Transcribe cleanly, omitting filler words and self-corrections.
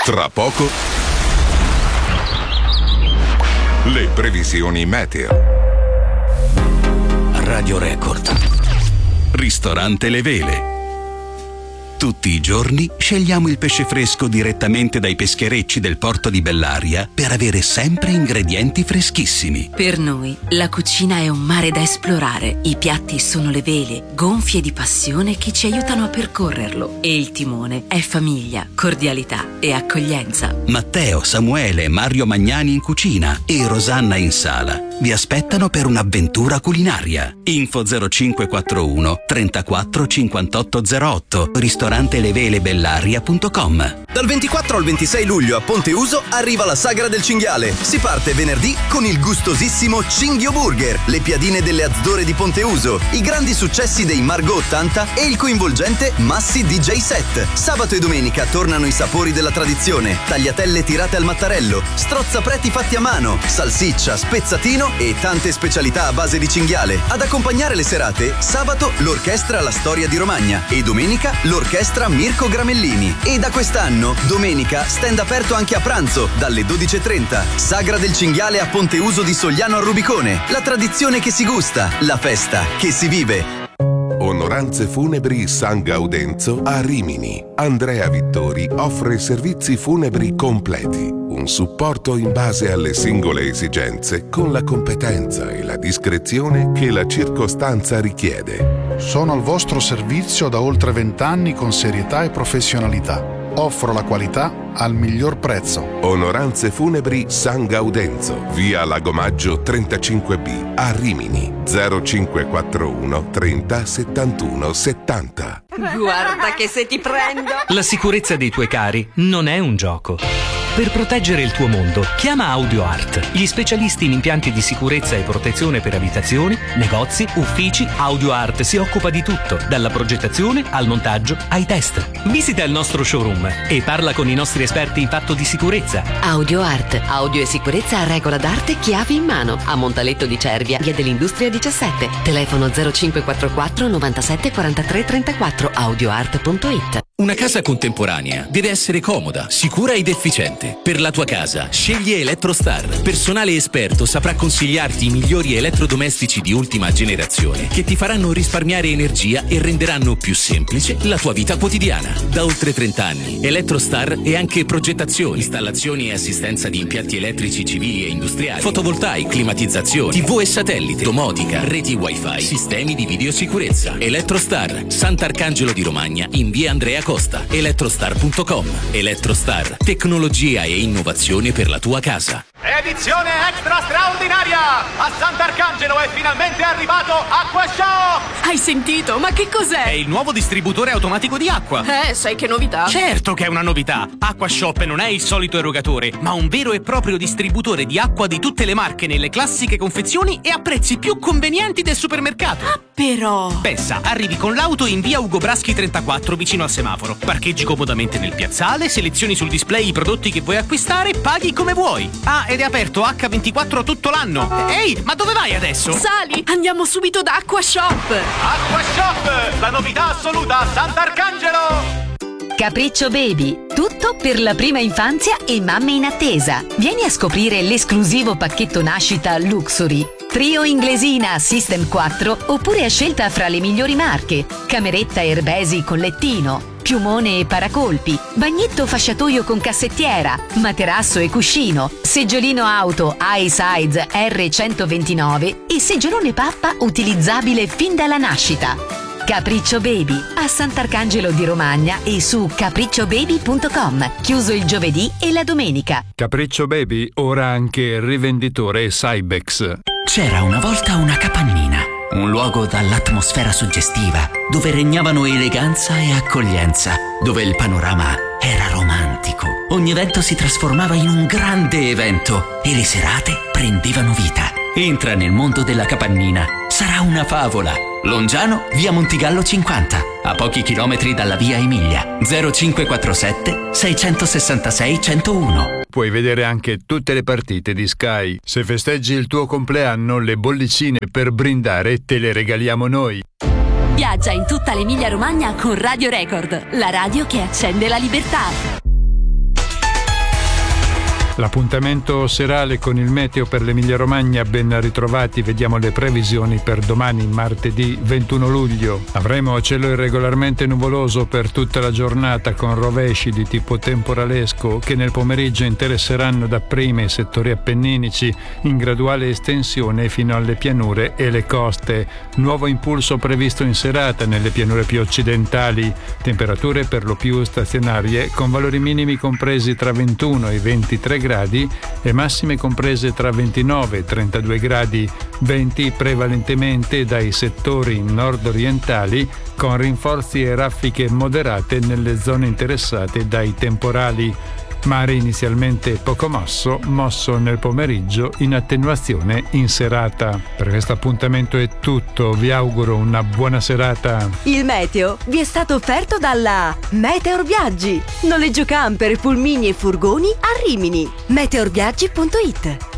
Tra poco le previsioni meteo. Radio Record. Ristorante Le Vele. Tutti i giorni scegliamo il pesce fresco direttamente dai pescherecci del porto di Bellaria per avere sempre ingredienti freschissimi. Per noi la cucina è un mare da esplorare. I piatti sono le vele, gonfie di passione che ci aiutano a percorrerlo. E il timone è famiglia, cordialità e accoglienza. Matteo, Samuele, Mario Magnani in cucina e Rosanna in sala vi aspettano per un'avventura culinaria. Info 0541 34 58 08 ristorantelevelebellaria.com. Dal 24 al 26 luglio a Ponte Uso arriva la Sagra del Cinghiale. Si parte venerdì con il gustosissimo Cinghio Burger, le piadine delle Azdore di Ponte Uso, i grandi successi dei Margot 80 e il coinvolgente Massi DJ Set. Sabato e domenica tornano i sapori della tradizione: tagliatelle tirate al mattarello, strozzapreti fatti a mano, salsiccia, spezzatino e tante specialità a base di cinghiale. Ad accompagnare le serate, sabato l'orchestra La Storia di Romagna e domenica l'orchestra Mirko Gramellini. E da quest'anno domenica stand aperto anche a pranzo dalle 12:30. Sagra del Cinghiale a Ponte Uso di Sogliano al Rubicone. La tradizione che si gusta, la festa che si vive. Onoranze Funebri San Gaudenzo a Rimini. Andrea Vittori offre servizi funebri completi, un supporto in base alle singole esigenze con la competenza e la discrezione che la circostanza richiede. Sono al vostro servizio da oltre 20 anni con serietà e professionalità. Offro la qualità al miglior prezzo. Onoranze Funebri San Gaudenzo, via Lagomaggio 35B a Rimini. 0541 30 71 70. Guarda che se ti prendo! La sicurezza dei tuoi cari non è un gioco. Per proteggere il tuo mondo, chiama AudioArt, gli specialisti in impianti di sicurezza e protezione per abitazioni, negozi, uffici. AudioArt si occupa di tutto, dalla progettazione al montaggio ai test. Visita il nostro showroom e parla con i nostri esperti in fatto di sicurezza. AudioArt, audio e sicurezza a regola d'arte, chiavi in mano. A Montaletto di Cervia, via dell'Industria 17. Telefono 0544 97 43 34. audioart.it. Una casa contemporanea deve essere comoda, sicura ed efficiente. Per la tua casa, scegli Elettrostar. Personale esperto saprà consigliarti i migliori elettrodomestici di ultima generazione che ti faranno risparmiare energia e renderanno più semplice la tua vita quotidiana. Da oltre 30 anni, Elettrostar è anche progettazione, installazioni e assistenza di impianti elettrici civili e industriali, fotovoltaici, climatizzazione, TV e satellite, domotica, reti wifi, sistemi di videosicurezza. Elettrostar, Sant'Arcangelo di Romagna, in via Andrea Costa. Elettrostar.com. Elettrostar, tecnologia e innovazione per la tua casa. Edizione extra straordinaria! A Sant'Arcangelo è finalmente arrivato AquaShop! Hai sentito? Ma che cos'è? È il nuovo distributore automatico di acqua. Sai che novità? Certo che è una novità! AquaShop non è il solito erogatore, ma un vero e proprio distributore di acqua di tutte le marche nelle classiche confezioni e a prezzi più convenienti del supermercato. Ah, però! Pensa, arrivi con l'auto in via Ugo Braschi 34 vicino al semaforo. Parcheggi comodamente nel piazzale, selezioni sul display i prodotti che vuoi acquistare, paghi come vuoi. Ah, ed è aperto H24 tutto l'anno. Ehi, ma dove vai adesso? Sali, andiamo subito da AquaShop. AquaShop, la novità assoluta a Sant'Arcangelo. Capriccio Baby, tutto per la prima infanzia e mamme in attesa. Vieni a scoprire l'esclusivo pacchetto nascita Luxury. Trio inglesina System 4 oppure a scelta fra le migliori marche. Cameretta Herbesi con lettino, piumone e paracolpi, bagnetto fasciatoio con cassettiera, materasso e cuscino, seggiolino auto iSize R129 e seggiolone pappa utilizzabile fin dalla nascita. Capriccio Baby a Sant'Arcangelo di Romagna e su capricciobaby.com. Chiuso il giovedì e la domenica. Capriccio Baby ora anche rivenditore Cybex. C'era una volta una capannina, un luogo dall'atmosfera suggestiva, dove regnavano eleganza e accoglienza, dove il panorama era romantico. Ogni evento si trasformava in un grande evento e le serate prendevano vita. Entra nel mondo della capannina, sarà una favola. Longiano, via Montigallo 50, a pochi chilometri dalla via Emilia. 0547 666 101. Puoi vedere anche tutte le partite di Sky. Se festeggi il tuo compleanno, le bollicine per brindare te le regaliamo noi. Viaggia in tutta l'Emilia Romagna con Radio Record, la radio che accende la libertà. L'appuntamento serale con il meteo per l'Emilia Romagna, ben ritrovati. Vediamo le previsioni per domani, martedì 21 luglio. Avremo cielo irregolarmente nuvoloso per tutta la giornata, con rovesci di tipo temporalesco che nel pomeriggio interesseranno dapprima i settori appenninici, in graduale estensione fino alle pianure e le coste. Nuovo impulso previsto in serata nelle pianure più occidentali. Temperature per lo più stazionarie, con valori minimi compresi tra 21 e 23 gradi e massime comprese tra 29 e 32 gradi, venti prevalentemente dai settori nord-orientali, con rinforzi e raffiche moderate nelle zone interessate dai temporali. Mare inizialmente poco mosso nel pomeriggio, in attenuazione in serata. Per questo appuntamento è tutto, vi auguro una buona serata. Il meteo vi è stato offerto dalla Meteor Viaggi. Noleggio camper, pulmini e furgoni a Rimini. meteorviaggi.it